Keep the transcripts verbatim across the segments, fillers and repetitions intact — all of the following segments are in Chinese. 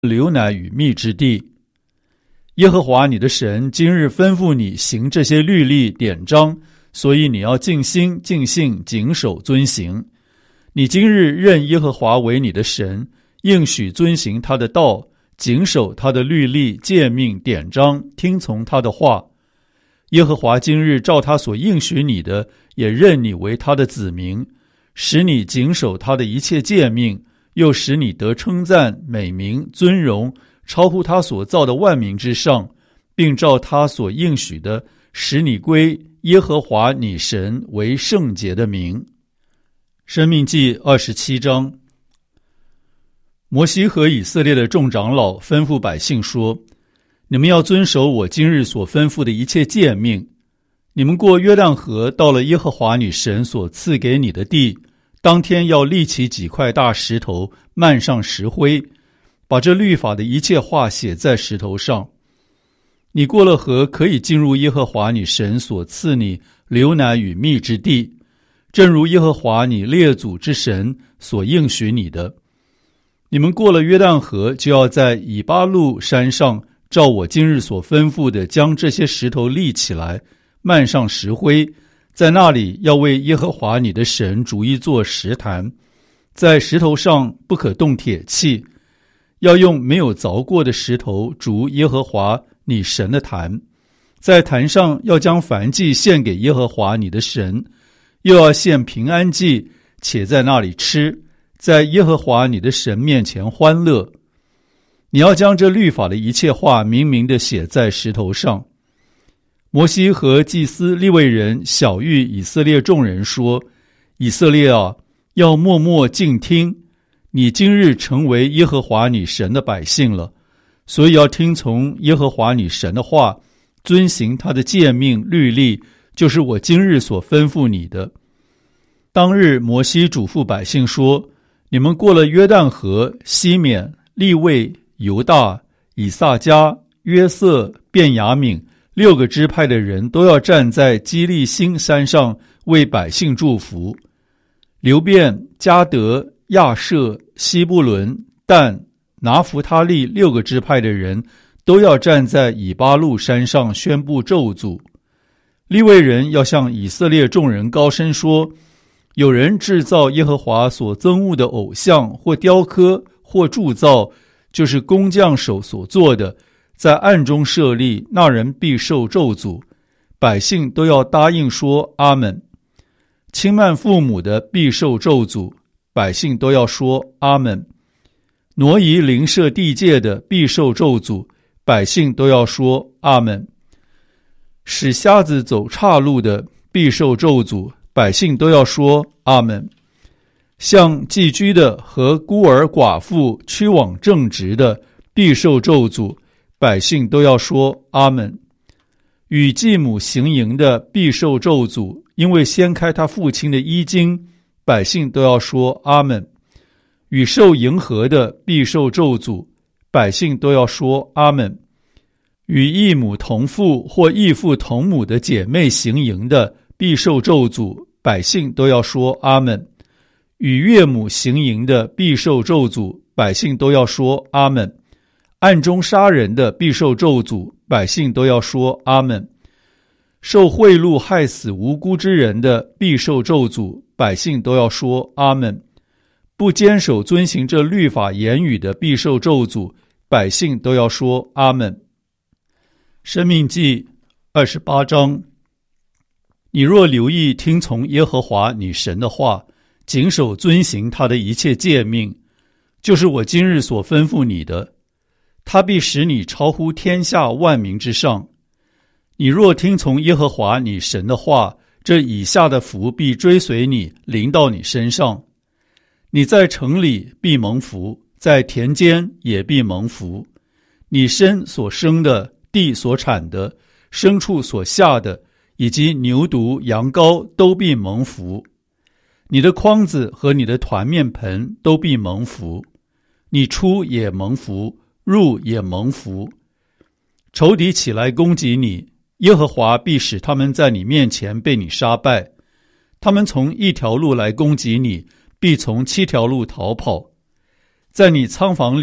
流奶与蜜之地。耶和华你的神今日吩咐你行这些律例典章，所以你要尽心尽性谨守遵行。你今日认耶和华为你的神，应许遵行他的道，谨守他的律例诫命典章，听从他的话。耶和华今日照他所应许你的，也认你为他的子民，使你谨守他的一切诫命，又使你得称赞、美名、尊荣，超乎他所造的万民之上，并照他所应许的，使你归耶和华你神为圣洁的名。申命记二十七章。摩西和以色列的众长老吩咐百姓说：你们要遵守我今日所吩咐的一切诫命。你们过约旦河，到了耶和华你神所赐给你的地，当天要立起几块大石头，漫上石灰，把这律法的一切话写在石头上。你过了河，可以进入耶和华你神所赐你流奶与蜜之地，正如耶和华你列祖之神所应许你的。你们过了约旦河，就要在以巴路山上，照我今日所吩咐的，将这些石头立起来，漫上石灰，在那里要为耶和华你的神筑一座石坛，在石头上不可动铁器，要用没有凿过的石头筑耶和华你神的坛。在坛上要将燔祭献给耶和华你的神，又要献平安祭，且在那里吃，在耶和华你的神面前欢乐。你要将这律法的一切话明明地写在石头上。摩西和祭司利未人晓谕以色列众人说：以色列啊，要默默静听，你今日成为耶和华你神的百姓了，所以要听从耶和华你神的话，遵行他的诫命律例，就是我今日所吩咐你的。当日摩西嘱咐百姓说：你们过了约旦河，西缅、利未、犹大、以萨迦、约瑟、便雅悯六个支派的人都要站在基利心山上为百姓祝福。流便、迦得、亚设、西布伦、但、拿弗他利六个支派的人都要站在以巴路山上宣布咒诅。利未人要向以色列众人高声说：有人制造耶和华所憎恶的偶像，或雕刻，或铸造，就是工匠手所做的，在暗中设立，那人必受咒诅。百姓都要答应说阿们。轻慢父母的必受咒诅，百姓都要说阿们。挪移邻舍地界的必受咒诅，百姓都要说阿们。使瞎子走岔路的必受咒诅，百姓都要说阿们。向寄居的和孤儿寡妇屈枉正直的必受咒诅，百姓都要说阿们。与继母行淫的必受咒诅，因为掀开他父亲的衣襟，百姓都要说阿们。与受迎合的必受咒诅，百姓都要说阿们。与异母同父或异父同母的姐妹行淫的必受咒诅，百姓都要说阿们。与岳母行淫的必受咒诅，百姓都要说阿们。暗中杀人的必受咒诅，百姓都要说阿们。受贿赂害死无辜之人的必受咒诅，百姓都要说阿们。不坚守遵行这律法言语的必受咒诅，百姓都要说阿们。申命记二十八章。你若留意听从耶和华你神的话，谨守遵行他的一切诫命，就是我今日所吩咐你的，他必使你超乎天下万民之上。你若听从耶和华你神的话，这以下的福必追随你，临到你身上。你在城里必蒙福，在田间也必蒙福。你身所生的，地所产的，牲畜所下的，以及牛犊羊羔都必蒙福。你的筐子和你的团面盆都必蒙福。你出也蒙福，入也蒙福。仇敌起来攻击你，耶和华必使他们在你面前被你杀败。他们从一条路来攻击你，必从七条路逃跑。在你仓房里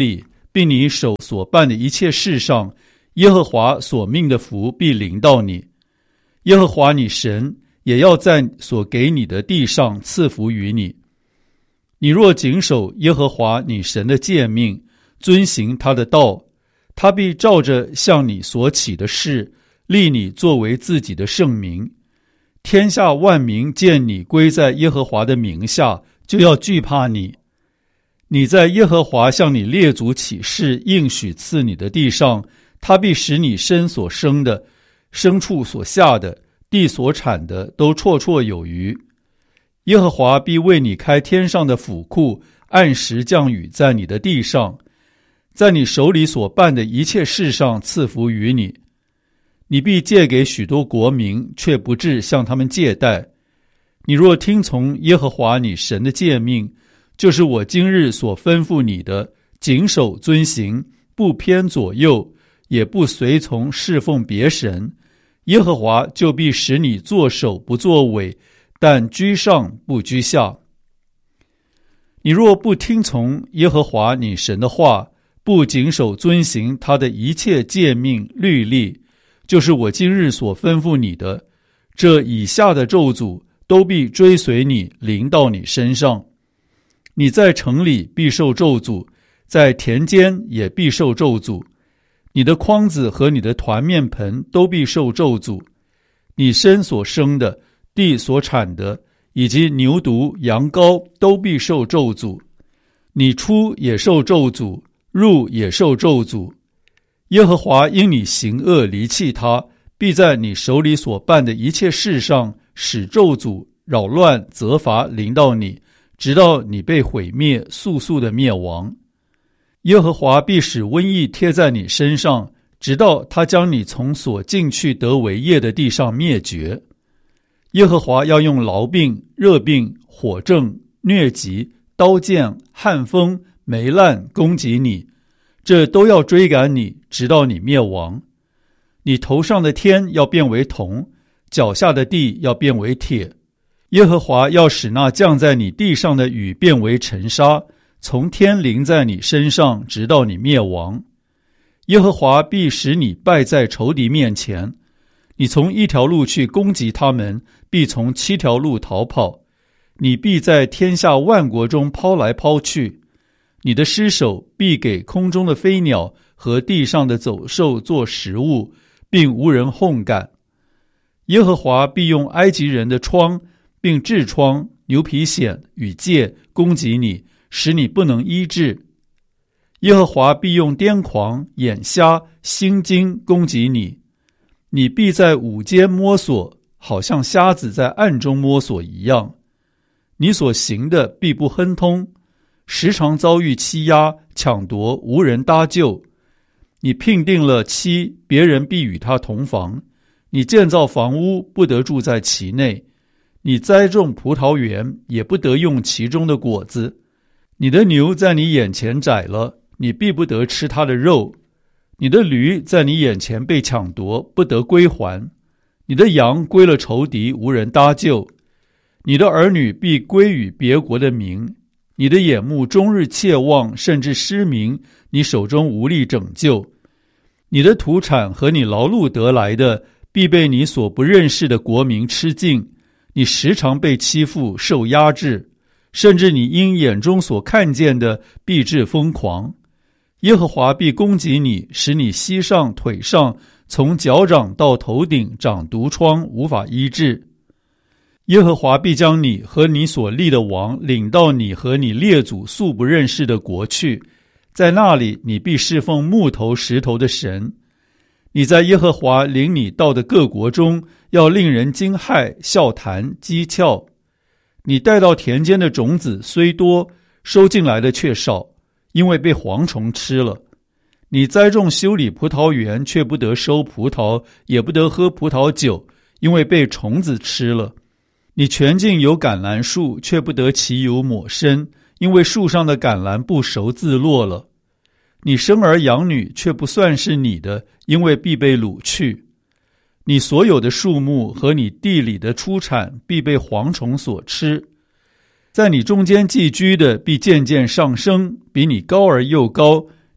并你手所办的一切事上，耶和华所命的福必临到你。耶和华你神也要在所给你的地上赐福于你。你若谨守耶和华你神的诫命，遵行他的道，他必照着向你所起的事，立你作为自己的圣名。天下万民见你归在耶和华的名下，就要惧怕你。你在耶和华向你列祖起誓应许赐你的地上，他必使你身所生的、牲畜所下的、地所产的都绰绰有余。耶和华必为你开天上的府库，按时降雨在你的地上，在你手里所办的一切事上赐福于你。你必借给许多国民，却不致向他们借贷。你若听从耶和华你神的诫命，就是我今日所吩咐你的，谨守遵行，不偏左右，也不随从侍奉别神，耶和华就必使你作首不作尾，但居上不居下。你若不听从耶和华你神的话，不谨守遵行他的一切诫命律例，就是我今日所吩咐你的，这以下的咒诅都必追随你，临到你身上。你在城里必受咒诅，在田间也必受咒诅。你的筐子和你的团面盆都必受咒诅。你身所生的、地所产的，以及牛犊、羊羔都必受咒诅。你出也受咒诅，入也受咒诅。耶和华因你行恶离弃他，必在你手里所办的一切事上使咒诅、扰乱、责罚临到你，直到你被毁灭，速速的灭亡。耶和华必使瘟疫贴在你身上，直到他将你从所进去得为业的地上灭绝。耶和华要用痨病、热病、火症、疟疾、刀剑、旱风、霉烂攻击你，这都要追赶你，直到你灭亡。你头上的天要变为铜，脚下的地要变为铁。耶和华要使那降在你地上的雨变为尘沙，从天临在你身上，直到你灭亡。耶和华必使你败在仇敌面前，你从一条路去攻击他们，必从七条路逃跑。你必在天下万国中抛来抛去，你的尸首必给空中的飞鸟和地上的走兽做食物，并无人哄赶。耶和华必用埃及人的疮，并痔疮、牛皮癣与疥攻击你，使你不能医治。耶和华必用癫狂、眼瞎、心惊攻击你，你必在午间摸索，好像瞎子在暗中摸索一样。你所行的必不亨通，时常遭遇欺压、抢夺，无人搭救。你聘定了妻，别人必与他同房；你建造房屋，不得住在其内；你栽种葡萄园，也不得用其中的果子。你的牛在你眼前宰了，你必不得吃它的肉；你的驴在你眼前被抢夺，不得归还；你的羊归了仇敌，无人搭救。你的儿女必归与别国的民，你的眼目终日切望，甚至失明，你手中无力拯救。你的土产和你劳碌得来的，必被你所不认识的国民吃尽。你时常被欺负，受压制，甚至你因眼中所看见的，必致疯狂。耶和华必攻击你，使你膝上、腿上，从脚掌到头顶长毒疮，无法医治。耶和华必将你和你所立的王领到你和你列祖素不认识的国去，在那里你必侍奉木头石头的神。你在耶和华领你到的各国中，要令人惊骇、笑谈、讥诮。你带到田间的种子虽多，收进来的却少，因为被蝗虫吃了。你栽种修理葡萄园，却不得收葡萄，也不得喝葡萄酒，因为被虫子吃了。你全境有橄榄树，却不得其油抹身，因为树上的橄榄不熟自落了。你生儿养女，却不算是你的，因为必被掳去。你所有的树木和你地里的出产，必被蝗虫所吃。在你中间寄居的，必渐渐上升，比你高而又高，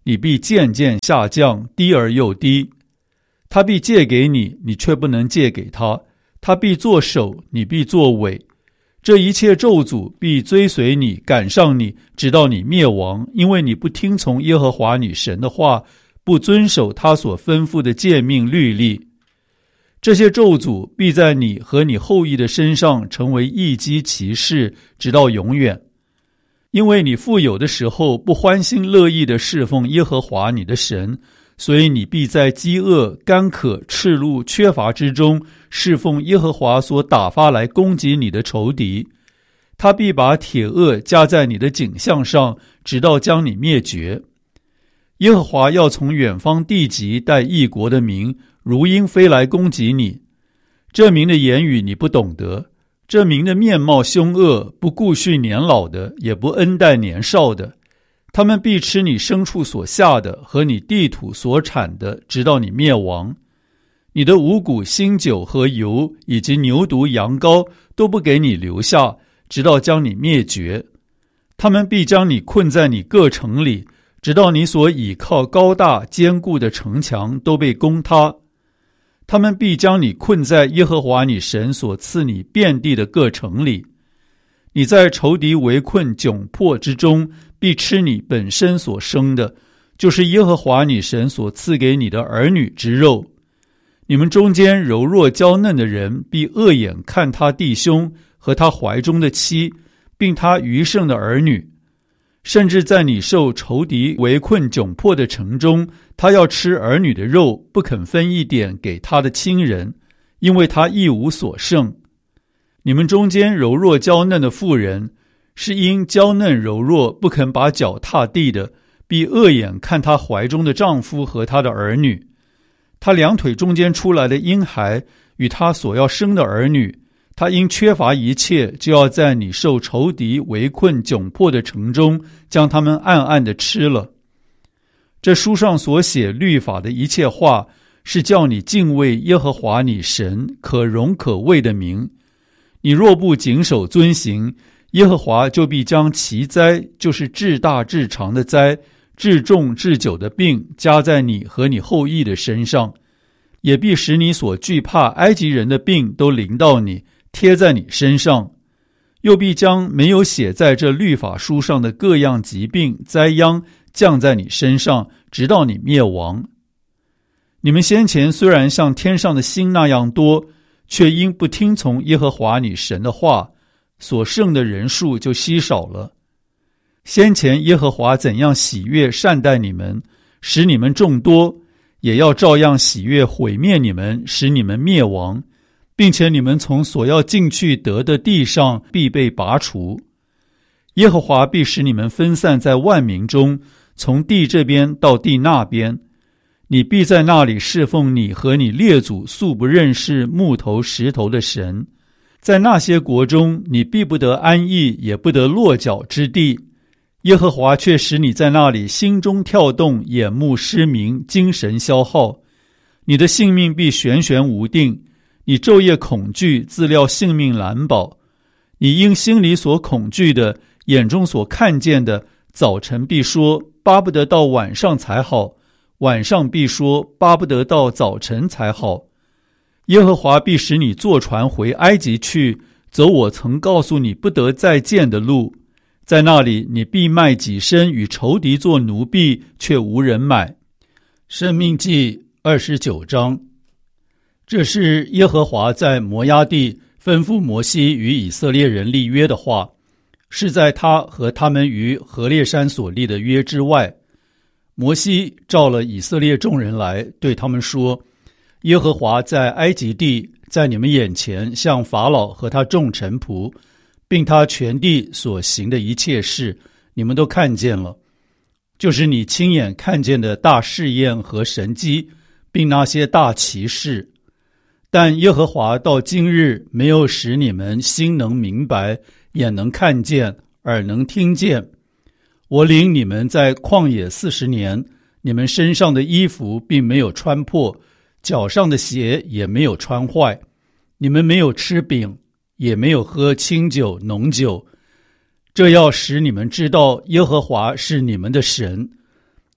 你必渐渐下降，低而又低。他必借给你，你却不能借给他；他必作首，你必作尾。这一切咒诅必追随你，赶上你，直到你灭亡，因为你不听从耶和华你神的话，不遵守他所吩咐的诫命律例。这些咒诅必在你和你后裔的身上成为一击奇事，直到永远。因为你富有的时候不欢欣乐意地侍奉耶和华你的神，所以你必在饥饿、干渴、赤露、缺乏之中侍奉耶和华所打发来攻击你的仇敌。他必把铁轭加在你的颈项上，直到将你灭绝。耶和华要从远方地极带异国的民，如鹰飞来攻击你。这民的言语你不懂得，这民的面貌凶恶，不顾恤年老的，也不恩待年少的。他们必吃你牲畜所下的和你地土所产的，直到你灭亡。你的五谷、新酒和油，以及牛犊、羊羔，都不给你留下，直到将你灭绝。他们必将你困在你各城里，直到你所倚靠高大坚固的城墙都被攻塌。他们必将你困在耶和华你神所赐你遍地的各城里。你在仇敌围困窘迫之中，必吃你本身所生的，就是耶和华你神所赐给你的儿女之肉。你们中间柔弱娇嫩的人，必恶眼看他弟兄和他怀中的妻，并他余剩的儿女。甚至在你受仇敌围困窘迫的城中，他要吃儿女的肉，不肯分一点给他的亲人，因为他一无所剩。你们中间柔弱娇嫩的妇人，是因娇嫩柔弱不肯把脚踏地的，必恶眼看她怀中的丈夫和她的儿女。她两腿中间出来的婴孩与她所要生的儿女，她因缺乏一切，就要在你受仇敌围困窘迫的城中，将他们暗暗地吃了。这书上所写律法的一切话，是叫你敬畏耶和华你神可荣可畏的名。你若不谨守遵行，耶和华就必将其灾，就是至大至长的灾，至重至久的病，加在你和你后裔的身上，也必使你所惧怕埃及人的病都临到你，贴在你身上。又必将没有写在这律法书上的各样疾病灾殃降在你身上，直到你灭亡。你们先前虽然像天上的星那样多，却因不听从耶和华你神的话，所剩的人数就稀少了。先前耶和华怎样喜悦善待你们，使你们众多，也要照样喜悦毁灭你们，使你们灭亡，并且你们从所要进去得的地上必被拔除。耶和华必使你们分散在万民中，从地这边到地那边。你必在那里侍奉你和你列祖素不认识木头石头的神。在那些国中，你必不得安逸，也不得落脚之地。耶和华却使你在那里心中跳动，眼目失明，精神消耗。你的性命必悬悬无定，你昼夜恐惧，自料性命难保。你因心里所恐惧的，眼中所看见的，早晨必说巴不得到晚上才好，晚上必说巴不得到早晨才好。耶和华必使你坐船回埃及去，走我曾告诉你不得再见的路。在那里你必卖己身与仇敌做奴婢，却无人买。申命记二十九章。这是耶和华在摩押地吩咐摩西与以色列人立约的话，是在他和他们于何烈山所立的约之外。摩西召了以色列众人来，对他们说，耶和华在埃及地，在你们眼前向法老和他众臣仆，并他全地所行的一切事，你们都看见了，就是你亲眼看见的大试验和神迹，并那些大奇事。但耶和华到今日没有使你们心能明白，眼能看见，耳能听见。我领你们在旷野四十年，你们身上的衣服并没有穿破，脚上的鞋也没有穿坏。你们没有吃饼，也没有喝清酒浓酒，这要使你们知道耶和华是你们的神。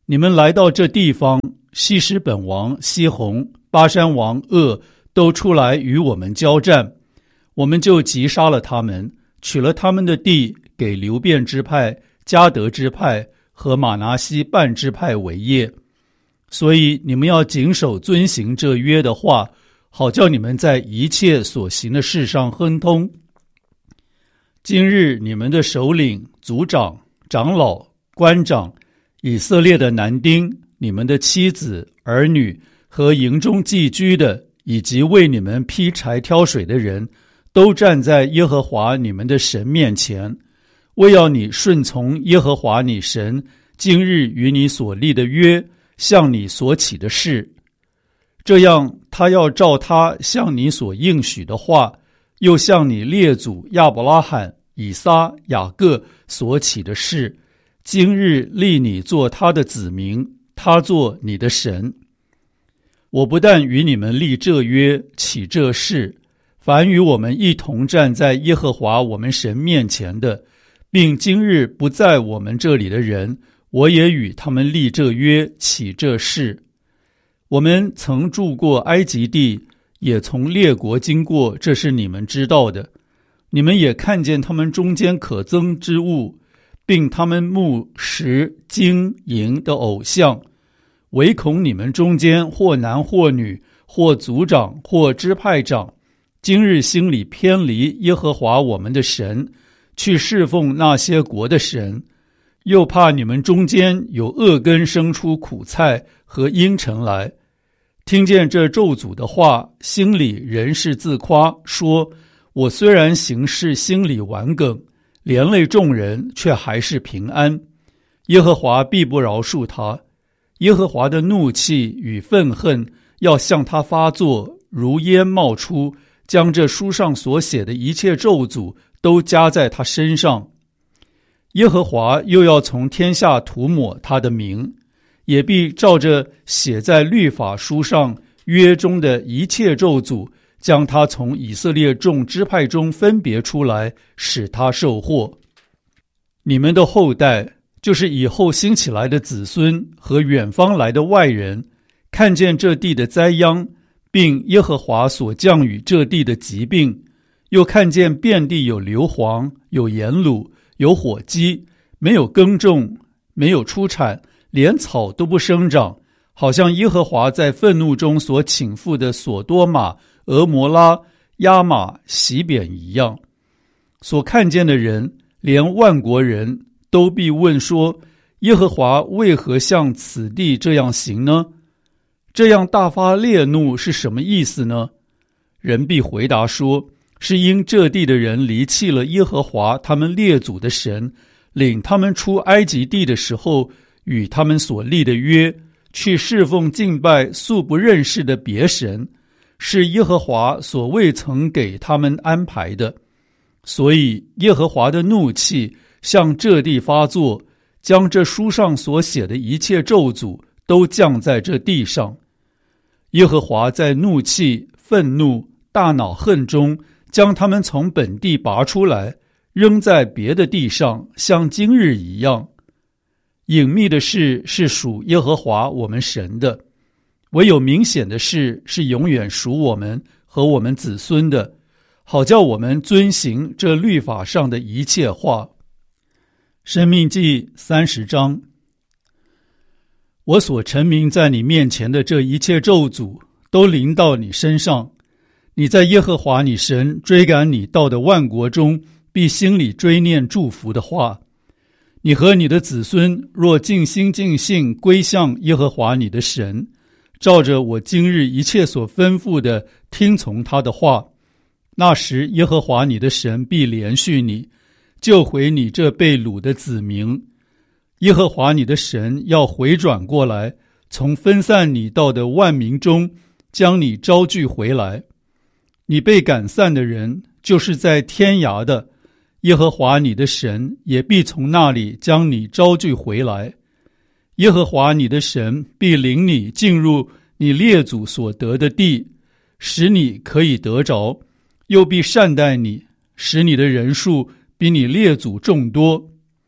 你们来到这地方，西施本王西宏、巴山王噩都出来与我们交战，我们就击杀了他们，取了他们的地，给流便支派、迦得支派和玛拿西半支派为业。所以你们要谨守遵行这约的话，好叫你们在一切所行的事上亨通。今日你们的首领、族长、长老、官长、以色列的男丁、你们的妻子、儿女和营中寄居的，以及为你们劈柴挑水的人，都站在耶和华你们的神面前，为要你顺从耶和华你神今日与你所立的约，向你所起的事。这样他要照他向你所应许的话，又向你列祖亚伯拉罕、以撒、雅各所起的事，今日立你做他的子民，他做你的神。我不但与你们立这约，起这事，凡与我们一同站在耶和华我们神面前的，并今日不在我们这里的人，我也与他们立这约，起这事。我们曾住过埃及地，也从列国经过，这是你们知道的。你们也看见他们中间可憎之物，并他们木石金银的偶像，唯恐你们中间或男或女，或族长或支派长，今日心里偏离耶和华我们的神，去侍奉那些国的神，又怕你们中间有恶根生出苦菜和阴沉来。听见这咒诅的话，心里仍是自夸，说我虽然行事心里顽梗，连累众人，却还是平安。耶和华必不饶恕他，耶和华的怒气与愤恨要向他发作，如烟冒出，将这书上所写的一切咒诅都加在他身上。耶和华又要从天下涂抹他的名，也必照着写在律法书上约中的一切咒诅，将他从以色列众支派中分别出来，使他受祸。你们的后代，就是以后兴起来的子孙和远方来的外人，看见这地的灾殃，并耶和华所降与这地的疾病，又看见遍地有硫磺，有盐卤，有火鸡，没有耕种，没有出产，连草都不生长，好像耶和华在愤怒中所倾覆的所多玛、俄摩拉、亚玛、洗扁一样。所看见的人，连万国人都必问说，耶和华为何向此地这样行呢？这样大发烈怒是什么意思呢？人必回答说，是因这地的人离弃了耶和华他们列祖的神，领他们出埃及地的时候与他们所立的约，去侍奉敬拜素不认识的别神，是耶和华所未曾给他们安排的。所以耶和华的怒气向这地发作，将这书上所写的一切咒诅都降在这地上。耶和华在怒气、愤怒、大恼恨中，将他们从本地拔出来，扔在别的地上，像今日一样。隐秘的事是属耶和华我们神的，唯有明显的事是永远属我们和我们子孙的，好叫我们遵行这律法上的一切话。申命记三十章。我所陈明在你面前的这一切咒诅，都临到你身上。你在耶和华你神追赶你到的万国中，必心里追念祝福的话。你和你的子孙若尽心尽性归向耶和华你的神，照着我今日一切所吩咐的听从他的话，那时耶和华你的神必怜恤你，救回你这被掳的子民。耶和华你的神要回转过来，从分散你到的万民中将你招聚回来。你被赶散的人，就是在天涯的，耶和华你的神也必从那里将你招聚回来。耶和华你的神必领你进入你列祖所得的地，使你可以得着，又必善待你，使你的人数比你列祖众多。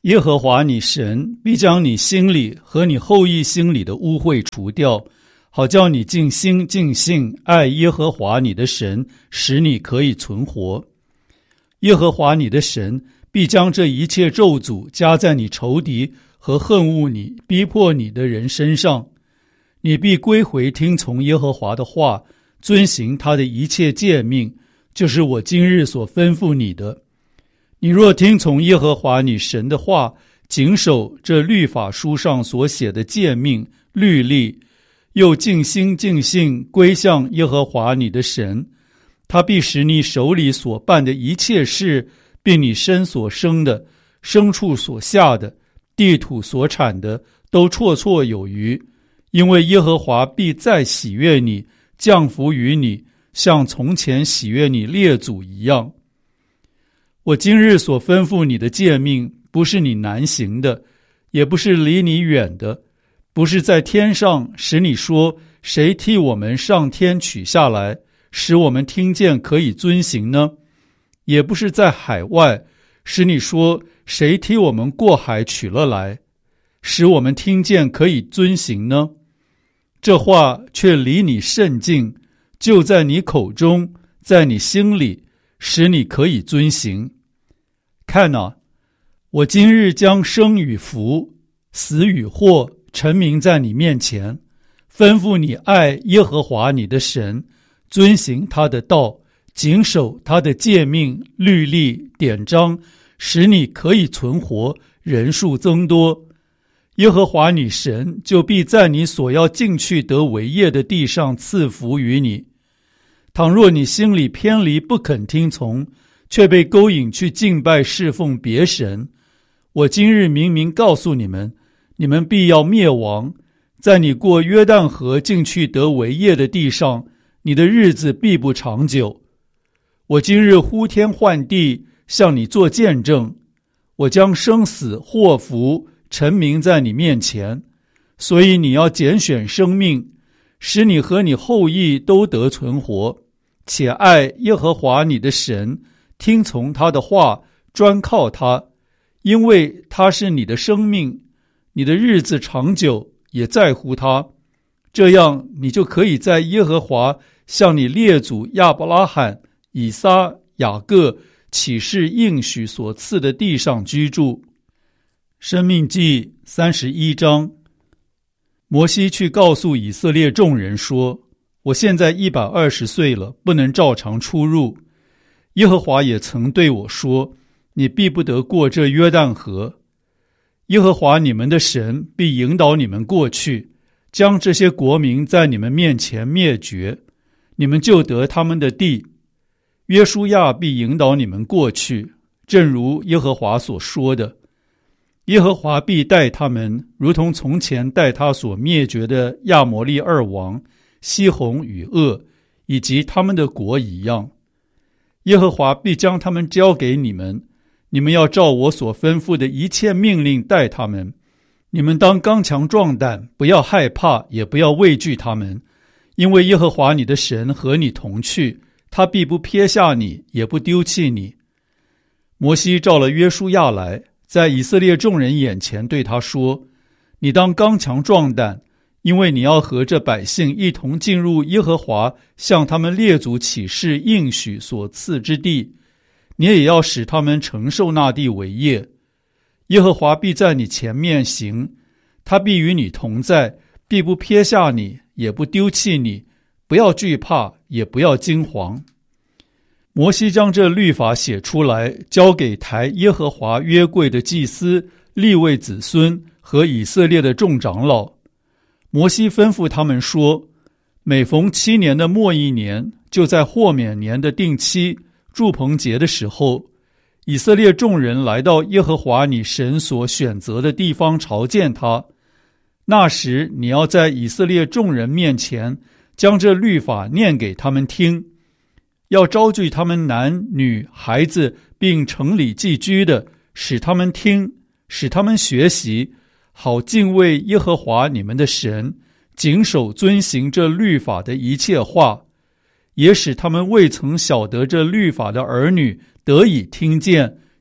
耶和华你神必将你心里和你后裔心里的污秽除掉，好叫你尽心尽性爱耶和华你的神，使你可以存活。耶和华你的神必将这一切咒诅加在你仇敌和恨恶你、逼迫你的人身上。你必归回听从耶和华的话，遵行他的一切诫命，就是我今日所吩咐你的。你若听从耶和华你神的话，谨守这律法书上所写的诫命律例，又尽心尽性归向耶和华你的神，他必使你手里所办的一切事，并你身所生的、牲畜所下的、地土所产的，都绰绰有余。因为耶和华必再喜悦你，降福于你，像从前喜悦你列祖一样。我今日所吩咐你的诫命，不是你难行的，也不是离你远的，不是在天上使你说，谁替我们上天取下来，使我们听见可以遵行呢？也不是在海外，使你说，谁替我们过海取了来，使我们听见可以遵行呢？这话却离你甚近，就在你口中，在你心里，使你可以遵行。看哪，我今日将生与福、死与祸陈明在你面前，吩咐你爱耶和华你的神，遵行他的道，谨守他的诫命、律例、典章，使你可以存活，人数增多。耶和华你神就必在你所要进去得为业的地上赐福于你。倘若你心里偏离，不肯听从，却被勾引去敬拜侍奉别神，我今日明明告诉你们，你们必要灭亡。在你过约旦河进去得为业的地上，你的日子必不长久。我今日呼天唤地，向你做见证，我将生死祸福陈明在你面前，所以你要拣选生命，使你和你后裔都得存活，且爱耶和华你的神，听从他的话，专靠他，因为他是你的生命，你的日子长久，也在乎他。这样你就可以在耶和华向你列祖亚伯拉罕、以撒、雅各起誓应许所赐的地上居住。申命记三十一章。摩西去告诉以色列众人说，我现在一百二十岁了，不能照常出入。耶和华也曾对我说，你必不得过这约旦河。耶和华你们的神必引导你们过去，将这些国民在你们面前灭绝，你们就得他们的地。约书亚必引导你们过去，正如耶和华所说的。耶和华必待他们，如同从前待他所灭绝的亚摩利二王西宏与噩，以及他们的国一样。耶和华必将他们交给你们，你们要照我所吩咐的一切命令待他们。你们当刚强壮胆，不要害怕，也不要畏惧他们，因为耶和华你的神和你同去，他必不撇下你，也不丢弃你。摩西召了约书亚来，在以色列众人眼前对他说，你当刚强壮胆，因为你要和这百姓一同进入耶和华向他们列祖起誓应许所赐之地，你也要使他们承受那地为业。耶和华必在你前面行，他必与你同在，必不撇下你，也不丢弃你，不要惧怕，也不要惊惶。摩西将这律法写出来，交给抬耶和华约柜的祭司、利未子孙和以色列的众长老。摩西吩咐他们说，每逢七年的末一年，就在豁免年的定期住棚节的时候，以色列众人来到耶和华你神所选择的地方朝见他。那时你要在以色列众人面前将这律法念给他们听，要招聚他们男女孩子并城里寄居的，使他们听，使他们学习，好敬畏耶和华你们的神，谨守遵行这律法的一切话，也使他们未曾晓得这律法的儿女得以听见，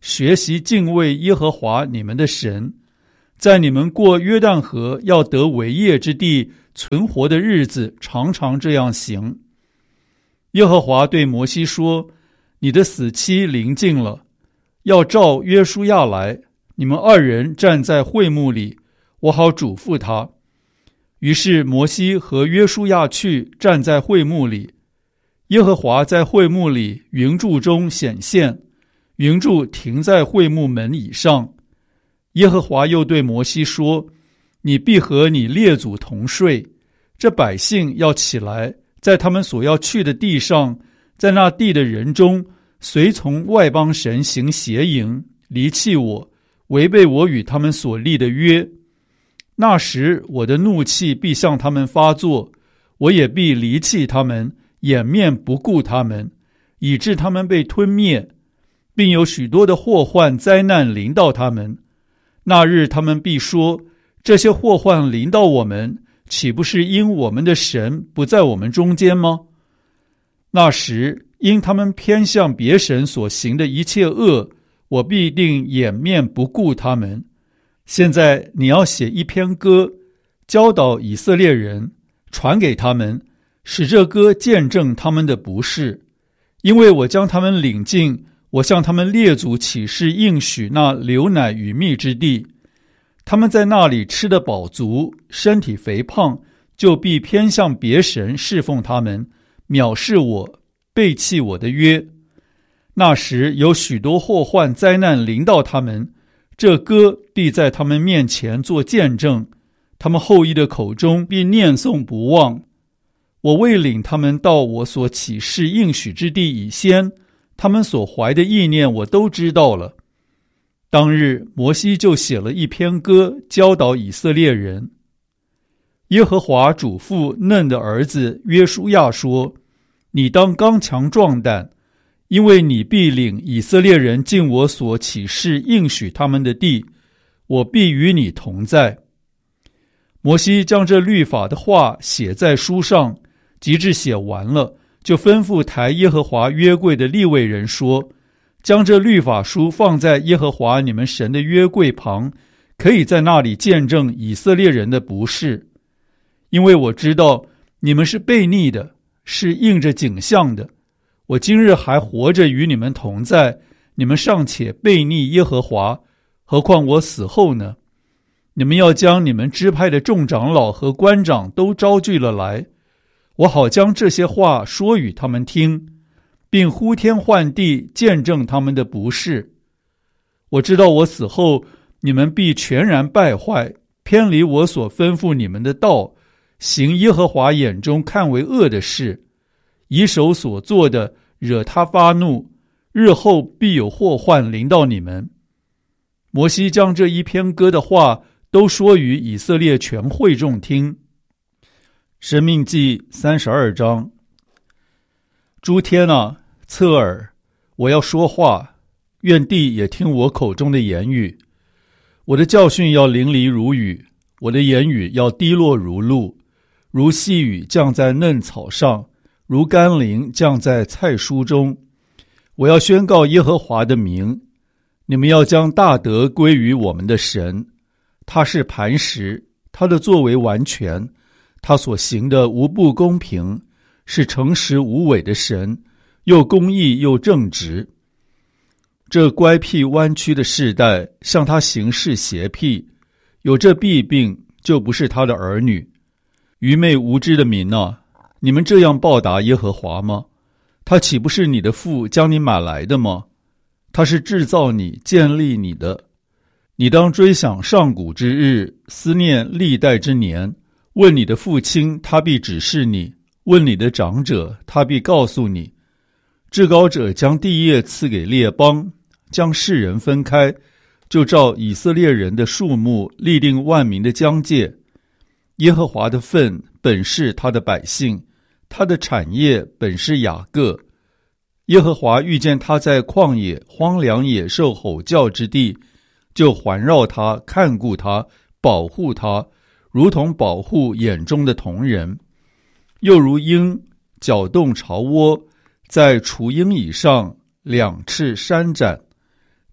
学习敬畏耶和华你们的神，在你们过约旦河要得为业之地存活的日子，常常这样行。耶和华对摩西说：你的死期临近了，要召约书亚来，你们二人站在会幕里，我好嘱咐他。于是摩西和约书亚去站在会幕里，耶和华在会幕里云柱中显现，云柱停在会幕门以上。耶和华又对摩西说：你必和你列祖同睡，这百姓要起来，在他们所要去的地上，在那地的人中，随从外邦神行邪淫，离弃我，违背我与他们所立的约。那时我的怒气必向他们发作，我也必离弃他们，掩面不顾他们，以致他们被吞灭，并有许多的祸患灾难临到他们。那日他们必说：这些祸患临到我们，岂不是因我们的神不在我们中间吗？那时因他们偏向别神所行的一切恶，我必定掩面不顾他们。现在你要写一篇歌，教导以色列人，传给他们，使这歌见证他们的不是。因为我将他们领进我向他们列祖起誓应许那流奶与蜜之地，他们在那里吃得饱足，身体肥胖，就必偏向别神侍奉他们，藐视我，背弃我的约。那时有许多祸患灾难临到他们，这歌必在他们面前做见证，他们后裔的口中必念诵不忘。我未领他们到我所起誓应许之地以先，他们所怀的意念我都知道了。当日摩西就写了一篇歌，教导以色列人。耶和华嘱咐嫩的儿子约书亚说：你当刚强壮胆，因为你必领以色列人进我所起誓应许他们的地，我必与你同在。摩西将这律法的话写在书上，及至写完了，就吩咐抬耶和华约柜的利未人说：将这律法书放在耶和华你们神的约柜旁，可以在那里见证以色列人的不是。因为我知道你们是悖逆的，是应着景象的。我今日还活着与你们同在，你们尚且悖逆耶和华，何况我死后呢？你们要将你们支派的众长老和官长都招聚了来，我好将这些话说与他们听，并呼天唤地见证他们的不是。我知道我死后，你们必全然败坏，偏离我所吩咐你们的道，行耶和华眼中看为恶的事，以手所做的惹他发怒，日后必有祸患临到你们。摩西将这一篇歌的话都说与以色列全会众听。申命记三十二章。诸天啊，侧耳，我要说话，愿地也听我口中的言语。我的教训要淋漓如雨，我的言语要滴落如露，如细雨降在嫩草上，如甘霖降在菜蔬中。我要宣告耶和华的名，你们要将大德归于我们的神。他是磐石，他的作为完全，他所行的无不公平，是诚实无伪的神，又公义又正直。这乖僻弯曲的世代向他行事邪僻，有这弊病，就不是他的儿女。愚昧无知的民啊，你们这样报答耶和华吗？他岂不是你的父将你买来的吗？他是制造你建立你的。你当追想上古之日，思念历代之年。问你的父亲，他必指示你；问你的长者，他必告诉你。至高者将地业赐给列邦，将世人分开，就照以色列人的数目立定万民的疆界。耶和华的份本是他的百姓，他的产业本是雅各。耶和华遇见他在旷野荒凉野兽吼叫之地，就环绕他，看顾他，保护他，如同保护眼中的瞳人。又如鹰搅动巢窝，在雏鹰以上两翅扇展，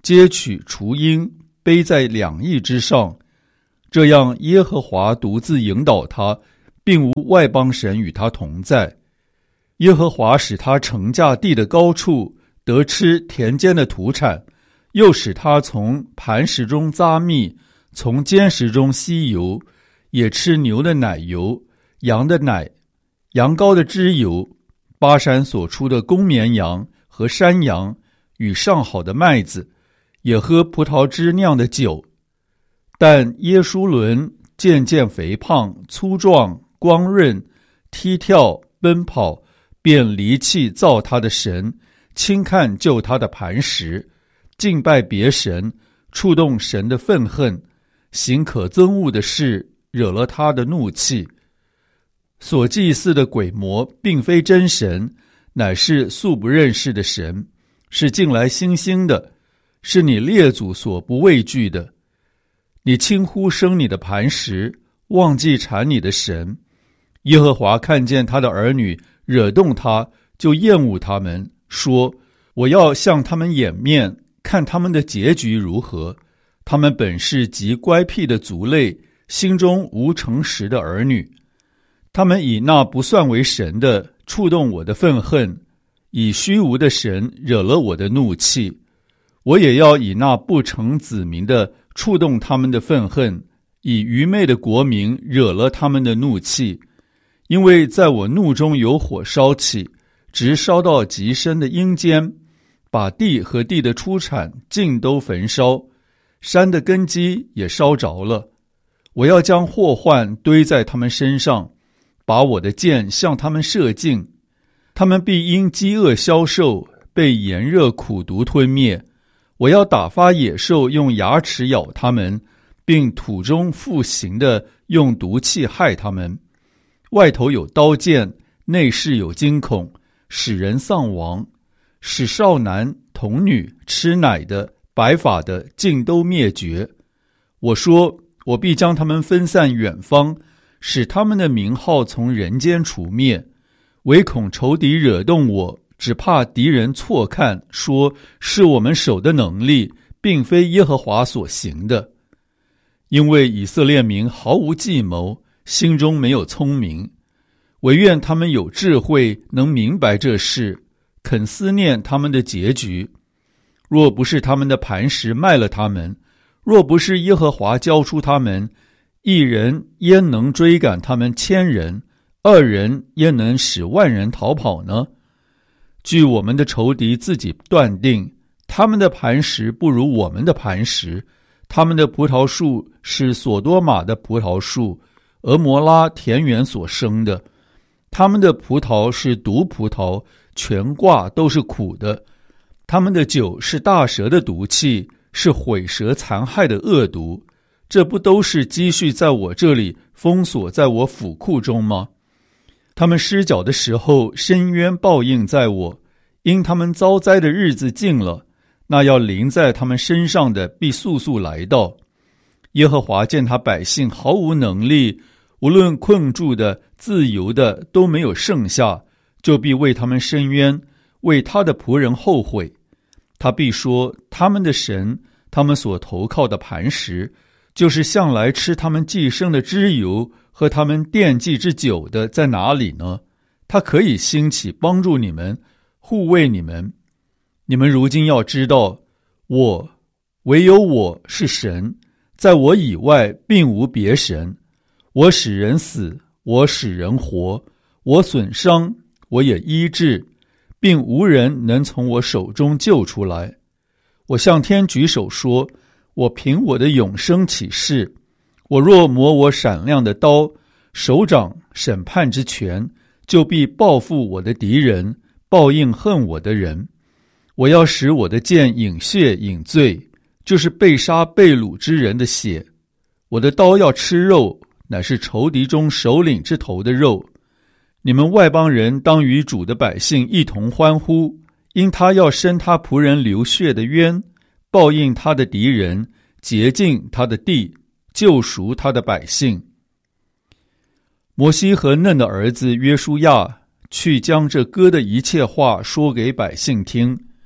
皆取雏鹰，背在两翼之上。这样耶和华独自引导他，并无外邦神与他同在。耶和华使他乘驾地的高处，得吃田间的土产，又使他从磐石中扎蜜，从坚石中吸油，也吃牛的奶油，羊的奶，羊羔的脂油，巴山所出的公绵羊和山羊，与上好的麦子，也喝葡萄汁酿的酒。但耶书伦渐渐肥胖、粗壮、光润，踢跳奔跑，便离弃造他的神，轻看救他的磐石，敬拜别神，触动神的愤恨，行可憎恶的事，惹了他的怒气。所祭祀的鬼魔并非真神，乃是素不认识的神，是近来新兴的，是你列祖所不畏惧的。你轻忽生你的磐石，忘记产你的神。耶和华看见他的儿女惹动他，就厌恶他们，说：我要向他们掩面，看他们的结局如何。他们本是极乖僻的族类，心中无诚实的儿女。他们以那不算为神的触动我的愤恨，以虚无的神惹了我的怒气。我也要以那不成子民的触动他们的愤恨，以愚昧的国民惹了他们的怒气。因为在我怒中有火烧起，直烧到极深的阴间，把地和地的出产尽都焚烧，山的根基也烧着了。我要将祸患堆在他们身上，把我的箭向他们射尽。他们必因饥饿消瘦，被炎热苦毒吞灭。我要打发野兽用牙齿咬他们，并土中复行的用毒气害他们。外头有刀剑，内室有惊恐，使人丧亡，使少男童女吃奶的白发的尽都灭绝。我说，我必将他们分散远方，使他们的名号从人间除灭。唯恐仇敌惹动我，只怕敌人错看，说是我们手的能力，并非耶和华所行的。因为以色列民毫无计谋，心中没有聪明，唯愿他们有智慧，能明白这事，肯思念他们的结局。若不是他们的磐石卖了他们，若不是耶和华交出他们，一人焉能追赶他们千人？二人焉能使万人逃跑呢？据我们的仇敌自己断定，他们的磐石不如我们的磐石，他们的葡萄树是索多玛的葡萄树，俄摩拉田园所生的。他们的葡萄是毒葡萄，全挂都是苦的。他们的酒是大蛇的毒气，是毁蛇残害的恶毒。这不都是积蓄在我这里，封锁在我府库中吗？他们失脚的时候，深渊报应在我，因他们遭灾的日子近了，那要临在他们身上的必速速来到。耶和华见他百姓毫无能力，无论困住的、自由的都没有剩下，就必为他们伸冤，为他的仆人后悔。他必说，他们的神，他们所投靠的磐石，就是向来吃他们寄生的脂油和他们奠祭之酒的，在哪里呢？他可以兴起帮助你们，护卫你们。你们如今要知道，我唯有我是神，在我以外并无别神。我使人死，我使人活，我损伤，我也医治，并无人能从我手中救出来。我向天举手说，我凭我的永生起誓，我若磨我闪亮的刀，手掌审判之权，就必报复我的敌人，报应恨我的人。我要使我的剑饮血饮醉，就是被杀被掳之人的血。我的刀要吃肉，乃是仇敌中首领之头的肉。你们外邦人当与主的百姓一同欢呼，因他要伸他仆人流血的冤，报应他的敌人，洁净他的地，救赎他的百姓。摩西和嫩的儿子约书亚去将这歌的一切话说给百姓听。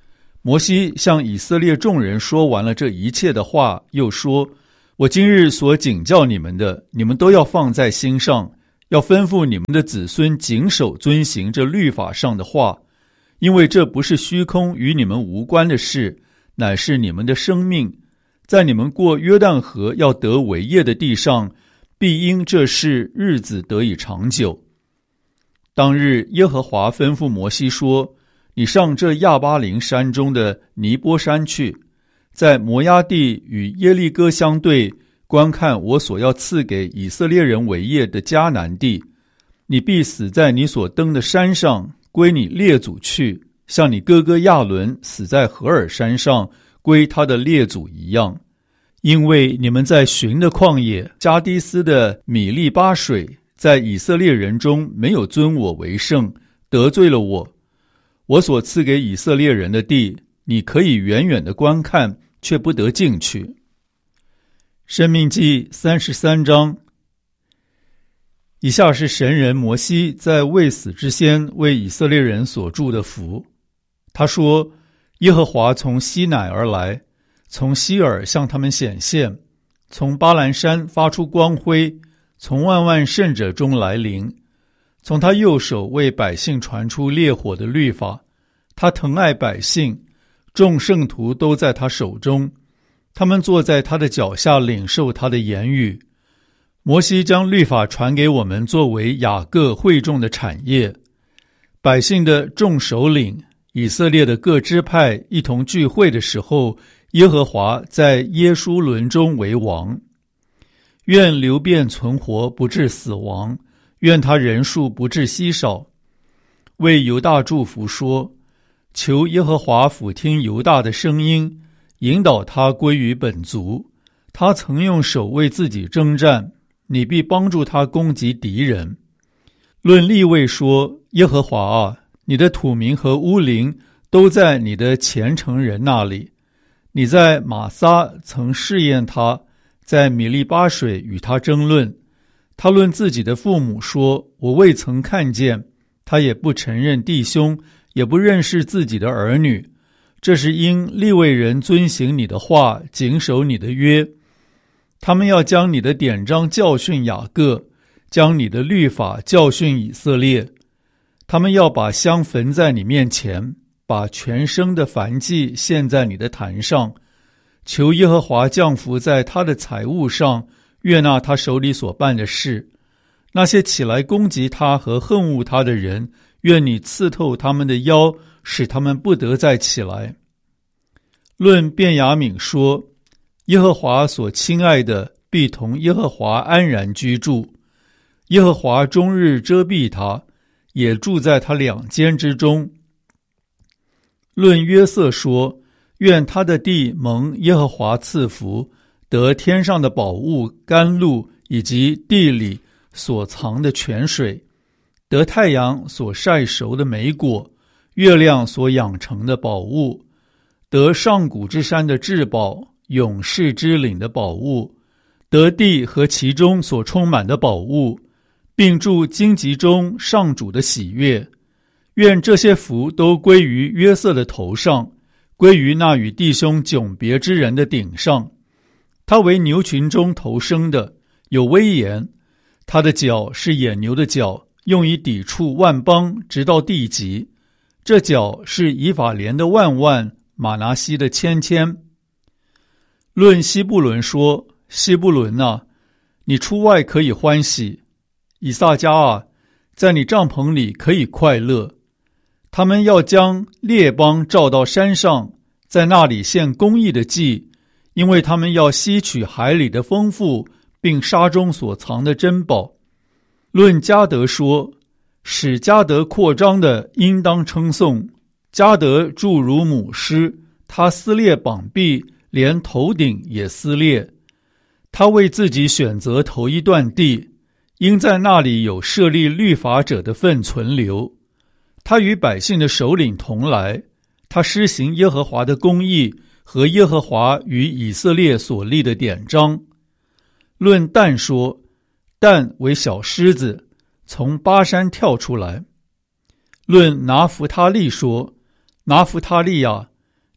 摩西向以色列众人说完了这一切的话，又说：我今日所警教你们的，你们都要放在心上，要吩咐你们的子孙谨守遵行这律法上的话，因为这不是虚空与你们无关的事，乃是你们的生命。在你们过约旦河要得为业的地上，必因这事日子得以长久。当日耶和华吩咐摩西说：你上这亚巴琳山中的尼波山去，在摩押地与耶利哥相对，观看我所要赐给以色列人为业的迦南地。你必死在你所登的山上，归你列祖去，像你哥哥亚伦死在何珥山上，归他的列祖一样。因为你们在寻的旷野加低斯的米利巴水，在以色列人中没有尊我为圣，得罪了我。我所赐给以色列人的地，你可以远远的观看，却不得进去。申命记三十三章。以下是神人摩西在未死之先为以色列人所祝的福。他说：耶和华从西乃而来，从西尔向他们显现，从巴兰山发出光辉，从万万圣者中来临。从他右手为百姓传出烈火的律法，他疼爱百姓，众圣徒都在他手中，他们坐在他的脚下领受他的言语。摩西将律法传给我们，作为雅各会众的产业。百姓的众首领，以色列的各支派一同聚会的时候，耶和华在耶书伦中为王。愿流便存活，不致死亡，愿他人数不致稀少。为犹大祝福说：求耶和华俯听犹大的声音，引导他归于本族。他曾用手为自己征战，你必帮助他攻击敌人。论利未说：耶和华啊，你的土民和乌灵都在你的虔诚人那里。你在玛撒曾试验他，在米利巴水与他争论。他论自己的父母说：我未曾看见。他也不承认弟兄，也不认识自己的儿女。这是因利未人遵行你的话，谨守你的约。他们要将你的典章教训雅各，将你的律法教训以色列。他们要把香焚在你面前，把全生的燔祭献在你的坛上。求耶和华降福在他的财物上，悦纳他手里所办的事。那些起来攻击他和恨恶他的人，愿你刺透他们的腰，使他们不得再起来。论便雅悯说：耶和华所亲爱的必同耶和华安然居住。耶和华终日遮蔽他，也住在他两肩之中。论约瑟说：愿他的地蒙耶和华赐福，得天上的宝物甘露，以及地里所藏的泉水，得太阳所晒熟的美果，月亮所养成的宝物，得上古之山的至宝，永世之岭的宝物，得地和其中所充满的宝物，并住荆棘中上主的喜悦。愿这些福都归于约瑟的头上，归于那与弟兄迥别之人的顶上。他为牛群中头生的，有威严。他的角是野牛的角，用以抵触万邦，直到地极。这角是以法莲的万万，马拿西的千千。论西布伦说：西布伦啊，你出外可以欢喜；以撒迦啊，在你帐篷里可以快乐。他们要将列邦召到山上，在那里献公义的祭，因为他们要吸取海里的丰富，并沙中所藏的珍宝。论迦得说：使迦得扩张的应当称颂。迦得著如母狮，他撕裂膀臂，连头顶也撕裂。他为自己选择头一段地，因在那里有设立律法者的份存留。他与百姓的首领同来，他施行耶和华的公义和耶和华与以色列所立的典章。论但说：但为小狮子，从巴山跳出来。论拿弗他利说：拿弗他利啊，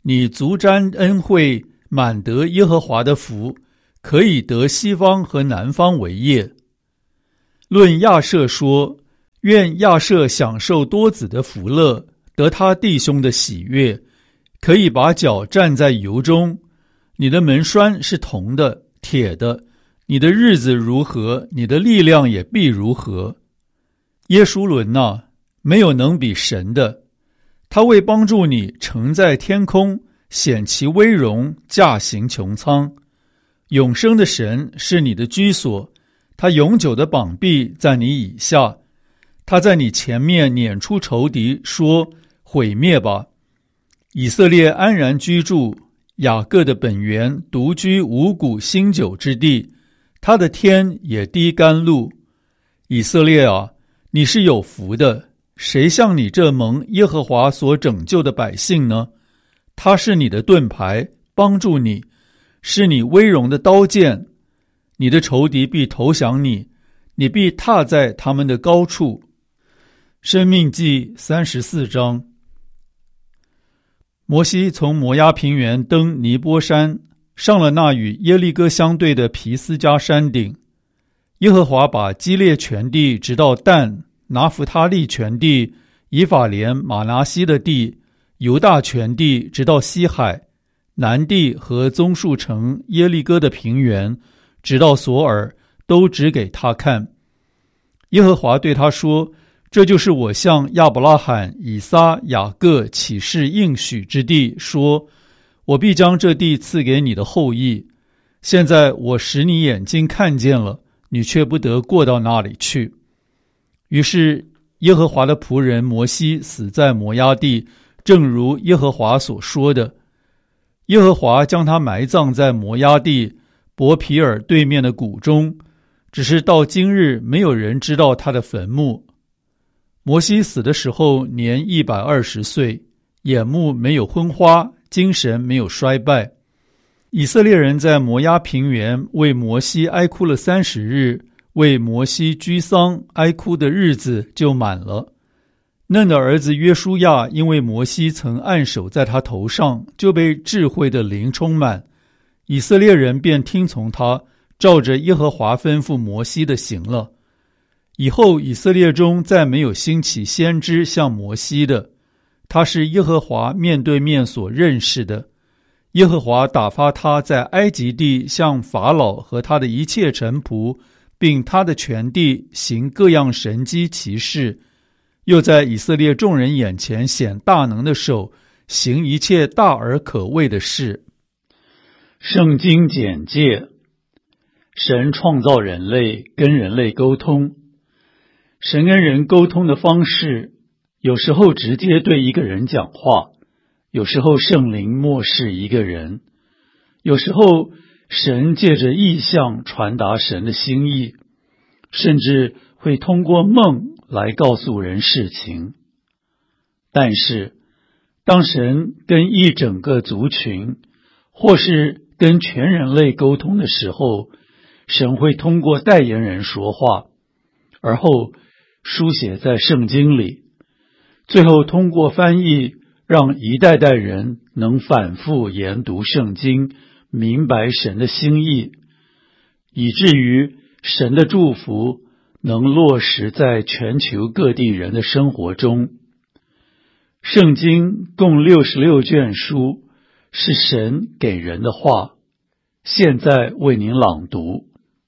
你足沾恩惠，满得耶和华的福，可以得西方和南方为业。论亚舍说，愿亚舍享受多子的福乐，得他弟兄的喜悦，可以把脚站在油中。你的门栓是铜的、铁的，你的日子如何，你的力量也必如何。耶书伦啊，没有能比神的，他为帮助你乘在天空，显其威荣，驾行穹苍。永生的神是你的居所，他永久的膀臂在你以下，他在你前面撵出仇敌，说毁灭吧。以色列安然居住，雅各的本源独居五谷新酒之地，他的天也滴甘露。以色列啊，你是有福的，谁像你这蒙耶和华所拯救的百姓呢？他是你的盾牌，帮助你，是你威荣的刀剑。你的仇敌必投降你，你必踏在他们的高处。申命记三十四章。摩西从摩押平原登尼波山，上了那与耶利哥相对的皮斯加山顶。耶和华把基列全地直到但、拿弗他利全地、以法莲、马拿西的地、犹大全地直到西海、南地和棕树城耶利哥的平原，直到索尔，都指给他看。耶和华对他说，这就是我向亚伯拉罕、以撒、雅各起誓应许之地，说我必将这地赐给你的后裔。现在我使你眼睛看见了，你却不得过到那里去。于是耶和华的仆人摩西死在摩押地，正如耶和华所说的。耶和华将他埋葬在摩押地伯皮尔对面的谷中，只是到今日没有人知道他的坟墓。摩西死的时候年一百二十岁，眼目没有昏花，精神没有衰败。以色列人在摩押平原为摩西哀哭了三十日，为摩西居丧哀哭的日子就满了。嫩的儿子约书亚因为摩西曾按手在他头上，就被智慧的灵充满，以色列人便听从他，照着耶和华吩咐摩西的行了。以后以色列中再没有兴起先知像摩西的，他是耶和华面对面所认识的。耶和华打发他在埃及地向法老和他的一切臣仆，并他的全地行各样神迹奇事，又在以色列众人眼前显大能的手，行一切大而可畏的事。圣经简介：神创造人类，跟人类沟通。神跟人沟通的方式，有时候直接对一个人讲话，有时候圣灵默示一个人，有时候神借着意象传达神的心意，甚至会通过梦来告诉人事情。但是当神跟一整个族群或是跟全人类沟通的时候，神会通过代言人说话，而后书写在圣经里，最后通过翻译让一代代人能反复研读圣经，明白神的心意，以至于神的祝福能落实在全球各地人的生活中。圣经共六十六卷书，是神给人的话，现在为您朗读。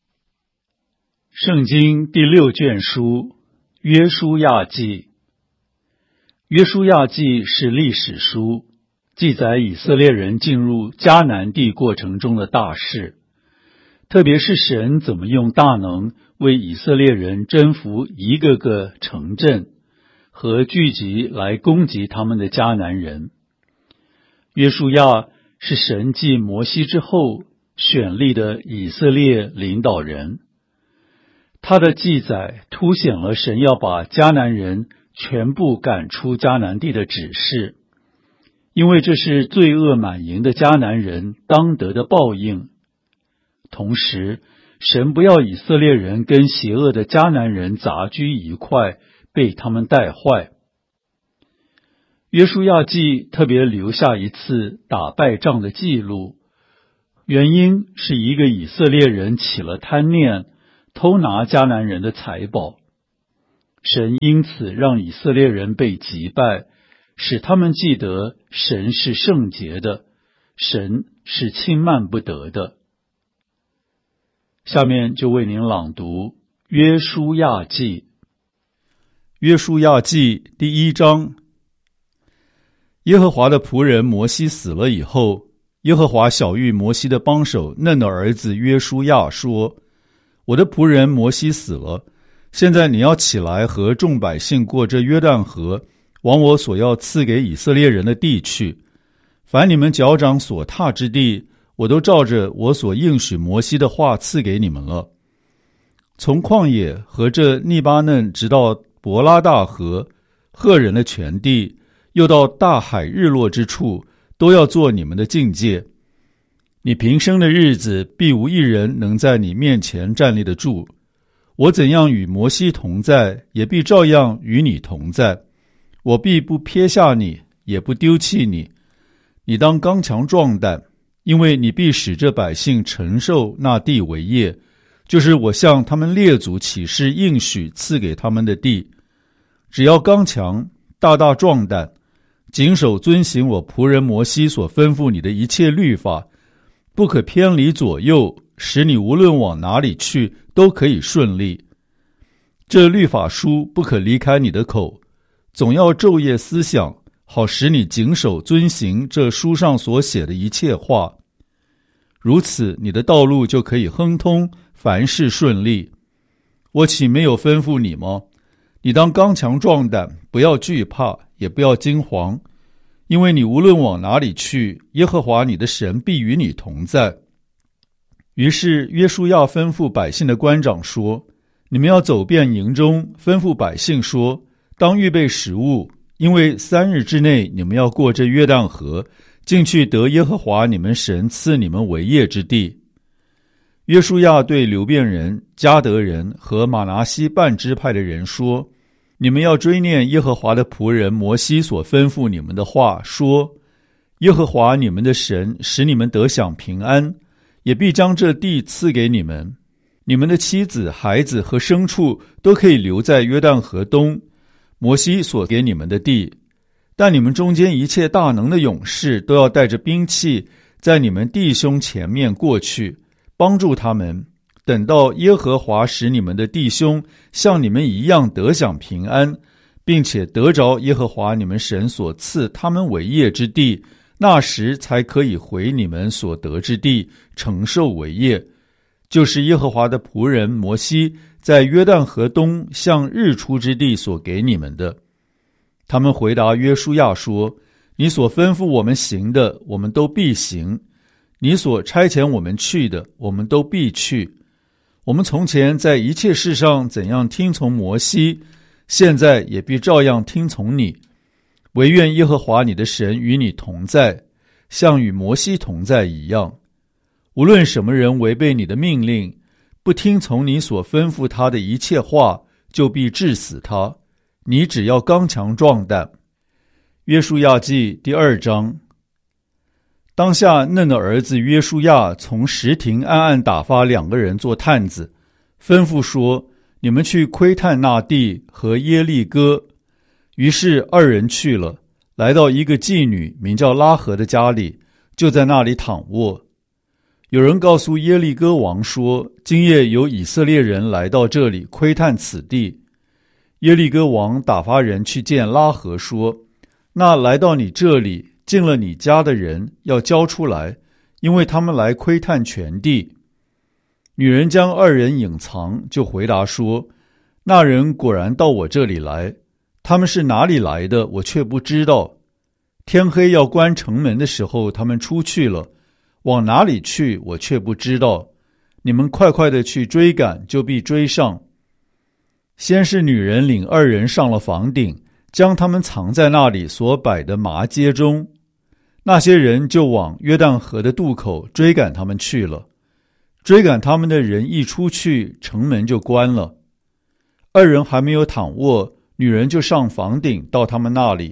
圣经第六卷书，约书亚记。约书亚记是历史书，记载以色列人进入迦南地过程中的大事，特别是神怎么用大能为以色列人征服一个个城镇和聚集来攻击他们的迦南人。约书亚是神继摩西之后选立的以色列领导人，他的记载凸显了神要把迦南人全部赶出迦南地的指示，因为这是罪恶满盈的迦南人当得的报应。同时，神不要以色列人跟邪恶的迦南人杂居一块，被他们带坏。 约书亚记特别留下一次打败仗的记录，原因是一个以色列人起了贪念，偷拿迦南人的财宝。神因此让以色列人被击败，使他们记得神是圣洁的，神是轻慢不得的。下面就为您朗读约书亚记。约书亚记第一章。耶和华的仆人摩西死了以后，耶和华晓谕摩西的帮手嫩的儿子约书亚说：我的仆人摩西死了，现在你要起来和众百姓过这约旦河，往我所要赐给以色列人的地去。凡你们脚掌所踏之地，我都照着我所应许摩西的话赐给你们了。从旷野和这利巴嫩直到伯拉大河，赫人的全地，又到大海日落之处，都要做你们的境界。你平生的日子，必无一人能在你面前站立得住。我怎样与摩西同在，也必照样与你同在。我必不撇下你，也不丢弃你。你当刚强壮胆，因为你必使这百姓承受那地为业，就是我向他们列祖起誓应许赐给他们的地。只要刚强，大大壮胆，谨守遵行我仆人摩西所吩咐你的一切律法，不可偏离左右，使你无论往哪里去都可以顺利。这律法书不可离开你的口，总要昼夜思想，好使你谨守遵行这书上所写的一切话。如此，你的道路就可以亨通，凡事顺利。我岂没有吩咐你吗？你当刚强壮胆，不要惧怕，也不要惊惶，因为你无论往哪里去，耶和华你的神必与你同在。于是约书亚吩咐百姓的官长说：你们要走遍营中，吩咐百姓说，当预备食物，因为三日之内你们要过这约旦河，进去得耶和华你们神赐你们为业之地。约书亚对流便人、迦得人和玛拿西半支派的人说：你们要追念耶和华的仆人摩西所吩咐你们的话，说：耶和华你们的神使你们得享平安，也必将这地赐给你们。你们的妻子、孩子和牲畜都可以留在约旦河东，摩西所给你们的地。但你们中间一切大能的勇士都要带着兵器，在你们弟兄前面过去，帮助他们，等到耶和华使你们的弟兄像你们一样得享平安，并且得着耶和华你们神所赐他们为业之地，那时才可以回你们所得之地，承受为业，就是耶和华的仆人摩西在约旦河东向日出之地所给你们的。他们回答约书亚说：你所吩咐我们行的，我们都必行；你所差遣我们去的，我们都必去。我们从前在一切事上怎样听从摩西，现在也必照样听从你。惟愿耶和华你的神与你同在，像与摩西同在一样。无论什么人违背你的命令，不听从你所吩咐他的一切话，就必治死他。你只要刚强壮胆。约书亚记第二章。当下嫩的儿子约书亚从石亭暗暗打发两个人做探子，吩咐说：你们去窥探那地和耶利哥。于是二人去了，来到一个妓女名叫拉合的家里，就在那里躺卧。有人告诉耶利哥王说：今夜有以色列人来到这里窥探此地。耶利哥王打发人去见拉合说：那来到你这里进了你家的人要交出来，因为他们来窥探全地。女人将二人隐藏，就回答说：那人果然到我这里来，他们是哪里来的，我却不知道。天黑要关城门的时候，他们出去了，往哪里去，我却不知道。你们快快的去追赶，就必追上。先是女人领二人上了房顶，将他们藏在那里所摆的麻街中。那些人就往约旦河的渡口追赶他们去了。追赶他们的人一出去，城门就关了。二人还没有躺卧，女人就上房顶到他们那里，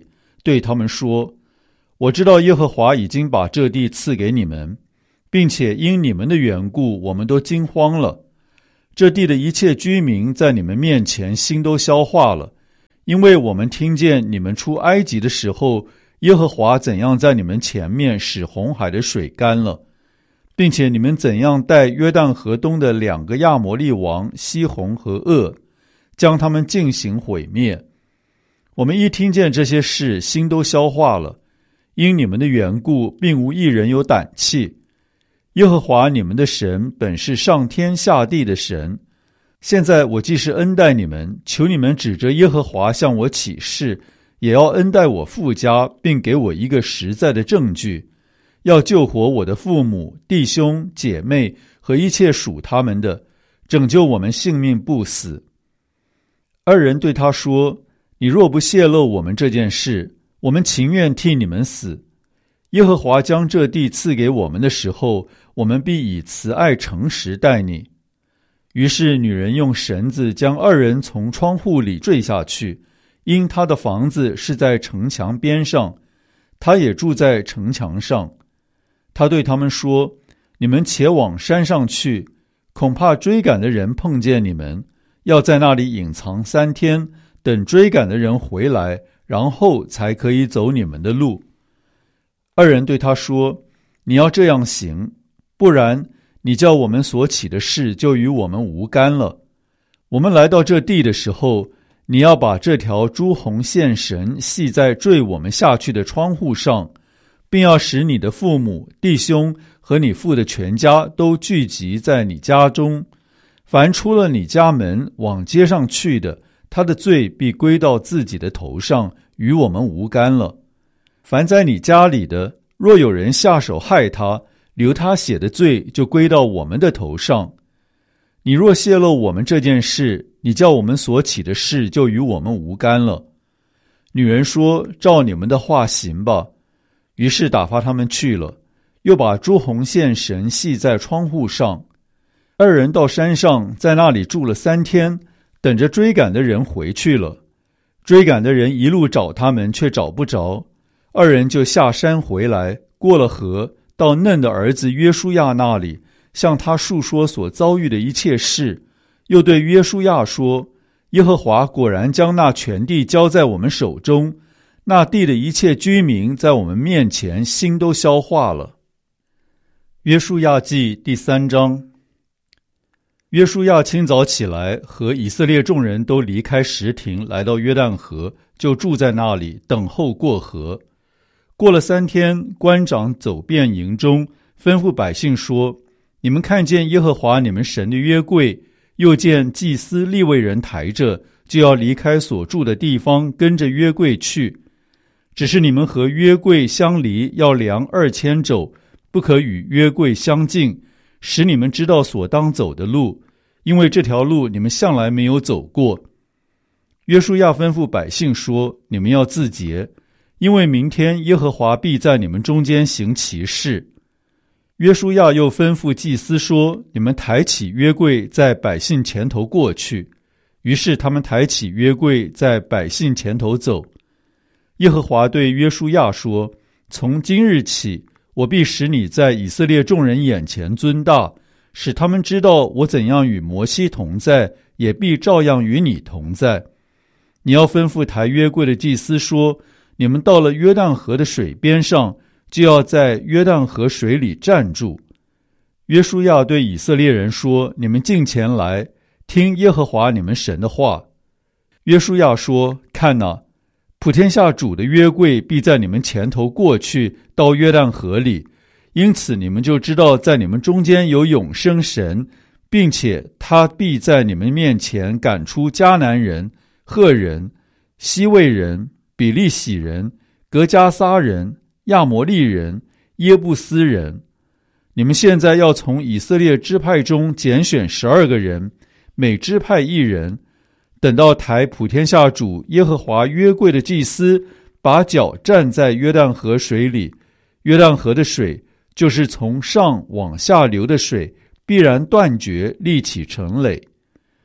对他们说：我知道耶和华已经把这地赐给你们，并且因你们的缘故，我们都惊慌了。这地的一切居民在你们面前心都消化了，因为我们听见你们出埃及的时候，耶和华怎样在你们前面使红海的水干了，并且你们怎样带约旦河东的两个亚摩利王西宏和噩，将他们进行毁灭。我们一听见这些事，心都消化了，因你们的缘故，并无一人有胆气。耶和华你们的神本是上天下地的神，现在我既是恩待你们，求你们指着耶和华向我起誓，也要恩待我父家，并给我一个实在的证据，要救活我的父母、弟兄、姐妹和一切属他们的，拯救我们性命不死。二人对他说：你若不泄露我们这件事，我们情愿替你们死。耶和华将这地赐给我们的时候，我们必以慈爱诚实待你。于是女人用绳子将二人从窗户里坠下去，因她的房子是在城墙边上，她也住在城墙上。她对他们说：你们且往山上去，恐怕追赶的人碰见你们，要在那里隐藏三天，等追赶的人回来，然后才可以走你们的路。二人对他说：你要这样行，不然你叫我们所起的事就与我们无干了。我们来到这地的时候，你要把这条朱红线绳系在坠我们下去的窗户上，并要使你的父母、弟兄和你父的全家都聚集在你家中。凡出了你家门往街上去的，他的罪必归到自己的头上，与我们无干了。凡在你家里的，若有人下手害他，流他血的罪就归到我们的头上。你若泄露我们这件事，你叫我们所起的事就与我们无干了。女人说：照你们的话行吧。于是打发他们去了，又把朱红线绳系在窗户上。二人到山上，在那里住了三天，等着追赶的人回去了。追赶的人一路找他们，却找不着。二人就下山回来，过了河，到嫩的儿子约书亚那里，向他述说所遭遇的一切事，又对约书亚说：耶和华果然将那全地交在我们手中，那地的一切居民在我们面前心都消化了。约书亚记第三章。约书亚清早起来，和以色列众人都离开什亭，来到约旦河，就住在那里，等候过河。过了三天，官长走遍营中，吩咐百姓说：你们看见耶和华你们神的约柜，又见祭司利未人抬着，就要离开所住的地方，跟着约柜去。只是你们和约柜相离，要量二千肘，不可与约柜相近，使你们知道所当走的路，因为这条路你们向来没有走过。约书亚吩咐百姓说：你们要自洁，因为明天耶和华必在你们中间行奇事。约书亚又吩咐祭司说：你们抬起约柜在百姓前头过去。于是他们抬起约柜在百姓前头走。耶和华对约书亚说：从今日起，我必使你在以色列众人眼前尊大，使他们知道我怎样与摩西同在，也必照样与你同在。你要吩咐抬约柜的祭司说：你们到了约旦河的水边上，就要在约旦河水里站住。约书亚对以色列人说：你们近前来，听耶和华你们神的话。约书亚说：看哪，普天下主的约柜必在你们前头过去，到约旦河里，因此你们就知道在你们中间有永生神，并且他必在你们面前赶出迦南人、赫人、西魏人、比利洗人、革迦撒人、亚摩利人、耶布斯人。你们现在要从以色列支派中拣选十二个人，每支派一人，等到抬普天下主耶和华约柜的祭司把脚站在约旦河水里，约旦河的水，就是从上往下流的水，必然断绝，立起成垒。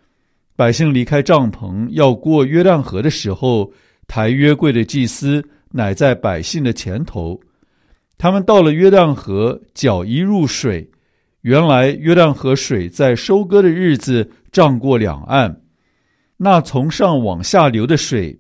百姓离开帐篷要过约旦河的时候，抬约柜的祭司乃在百姓的前头。他们到了约旦河，脚一入水，原来约旦河水在收割的日子涨过两岸，那从上往下流的水